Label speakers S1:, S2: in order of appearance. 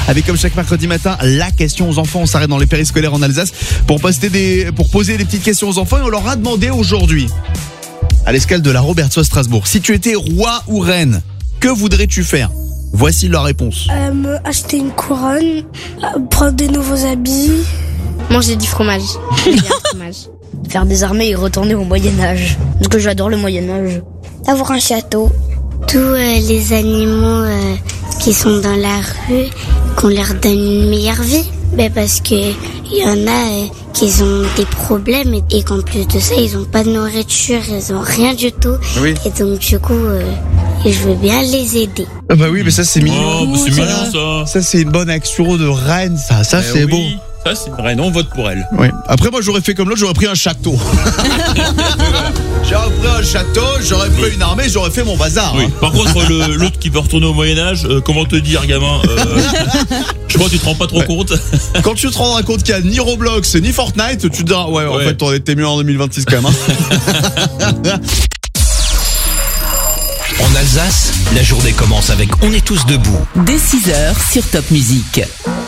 S1: avec comme chaque mercredi matin la question aux enfants. On s'arrête dans les périscolaires en Alsace pour poser des petites questions aux enfants et on leur a demandé aujourd'hui, à l'escale de la Robertsoi Strasbourg, si tu étais roi ou reine, que voudrais-tu faire? Voici leur réponse.
S2: Acheter une couronne, prendre des nouveaux habits.
S3: Manger du fromage. J'aime bien le fromage.
S4: Faire des armées et retourner au Moyen-Âge. Parce que j'adore le Moyen-Âge.
S2: Avoir un château.
S5: Tous les animaux qui sont dans la rue, qu'on leur donne une meilleure vie. Parce que il y en a qui ont des problèmes et qu'en plus de ça, ils ont pas de nourriture, ils ont rien du tout.
S1: Oui.
S5: Et donc du coup, je veux bien les aider.
S1: Ah bah oui, mais ça c'est mignon.
S6: Oh, c'est mignon ça.
S1: Ça c'est une bonne action de reine, ça c'est beau.
S6: Oui. Ça c'est une reine, on vote pour elle.
S1: Oui. Après moi j'aurais fait comme l'autre, j'aurais pris un château. J'aurais pris un château, j'aurais pris une armée, j'aurais fait mon bazar.
S6: Oui.
S1: Hein.
S6: Par contre l'autre qui veut retourner au Moyen-Âge, comment te dire gamin, je crois que tu te rends pas trop compte.
S1: Quand tu te rendras compte qu'il n'y a ni Roblox ni Fortnite, tu te diras ouais. En fait on était mieux en 2026 quand même. Hein.
S7: En Alsace, la journée commence avec On est tous debout.
S8: Dès 6h sur Top Music.